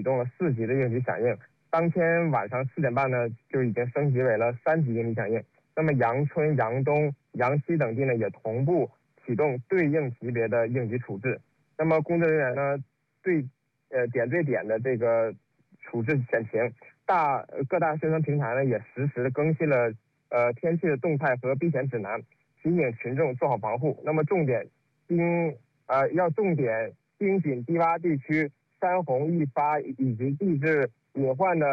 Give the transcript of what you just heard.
动了4级的应急响应。当天晚上4点半呢，就已经升级为了3级应急响应。那么阳春、阳东、阳西等地呢，也同步启动对应级别的应急处置。那么工作人员呢，点对点的这个处置险情。各大宣传平台呢，也实时更新了天气的动态和避险指南，提醒群众做好防护。那么要重点盯紧低洼地区、山洪易发以及地质隐患的